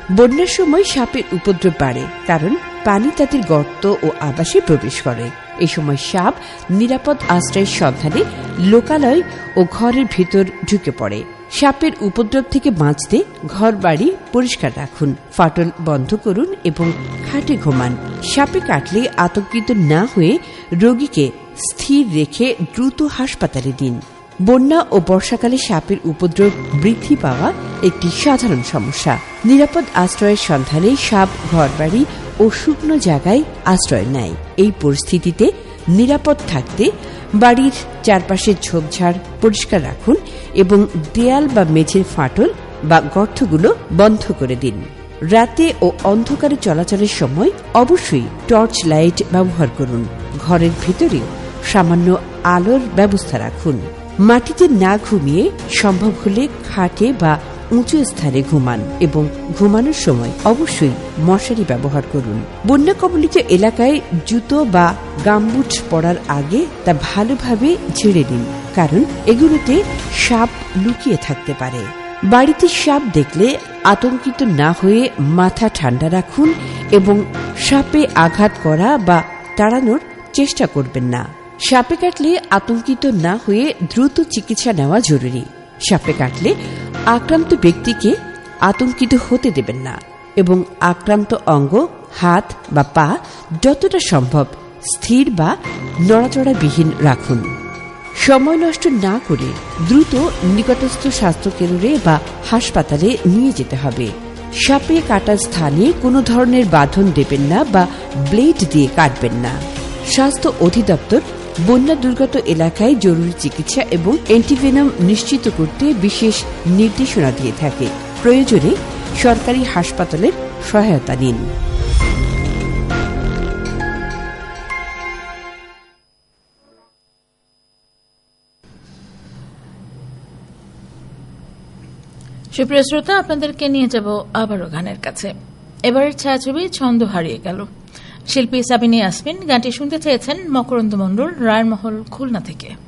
বন্যার সময় সাপের উপদ্রব বাড়ে, কারণ পানি তাদের গর্ত ও আবাসে প্রবেশ করে। এই সময় সাপ নিরাপদ আশ্রয়ের সন্ধানে লোকালয় ও ঘরের ভিতর ঢুকে পড়ে। সাপের উপদ্রব থেকে বাঁচতে ঘর বাড়ি পরিষ্কার রাখুন, ফাটল বন্ধ করুন এবং খাটে ঘুমান। সাপে কাটলে আতঙ্কিত না হয়ে রোগীকে স্থির রেখে দ্রুত হাসপাতালে দিন। বন্যা ও বর্ষাকালে সাপের উপদ্রব বৃদ্ধি পাওয়া একটি সাধারণ সমস্যা। নিরাপদ আশ্রয়ের সন্ধানে সাপ ঘরবাড়ি ও শুকনো জায়গায় আশ্রয় নেয়। এই পরিস্থিতিতে নিরাপদ থাকতে বাড়ির চারপাশের ঝোপঝাড় পরিষ্কার রাখুন এবং দেয়াল বা মেঝের ফাটল বা গর্তগুলো বন্ধ করে দিন। রাতে ও অন্ধকারে চলাচলের সময় অবশ্যই টর্চ লাইট ব্যবহার করুন। ঘরের ভিতরেও সামান্য আলোর ব্যবস্থা রাখুন। মাটিতে না ঘুমিয়ে সম্ভব হলে খাটে বা উঁচু স্থানে ঘুমান এবং ঘুমানোর সময় অবশ্যই মশারি ব্যবহার করুন। বন্যা কবলিত এলাকায় জুতো বা গামবুট পরার আগে তা ভালোভাবে ঝেড়ে দিন, কারণ এগুলোতে সাপ লুকিয়ে থাকতে পারে। বাড়িতে সাপ দেখলে আতঙ্কিত না হয়ে মাথা ঠান্ডা রাখুন এবং সাপে আঘাত করা বা তাড়ানোর চেষ্টা করবেন না। সাপে কাটলে আতঙ্কিত না হয়ে দ্রুত চিকিৎসা নেওয়া জরুরি। সাপে কাটলে আক্রান্ত ব্যক্তিকে আতঙ্কিত হতে দেবেন না এবং আক্রান্ত অঙ্গ, হাত বা পা যতটা সম্ভব স্থির বা নড়াচড়াবিহীন রাখুন। সময় নষ্ট না করে দ্রুত নিকটস্থ স্বাস্থ্যকেন্দ্রে বা হাসপাতালে নিয়ে যেতে হবে। সাপে কাটার স্থানে কোনো ধরনের বাঁধন দেবেন না বা ব্লেড দিয়ে কাটবেন না। স্বাস্থ্য অধিদপ্তর বন্যা দুর্গত এলাকায় জরুরি চিকিৎসা এবং অ্যান্টিভেনম নিশ্চিত করতে বিশেষ নির্দেশনা দিয়ে থাকে। প্রয়োজনে সরকারি হাসপাতালের সহায়তা নিন। সুপ্রিয় শ্রোতা, আপনাদেরকে নিয়ে যাব আবারও গানের কাছে। এবারের ছায়াছবি ছন্দ হারিয়ে গেল। শিল্পী সাবিনা ইয়াসমিন গানটি শুনতে চেয়েছেন মকরন্দ মণ্ডল, রায়েরমহল, খুলনা থেকে।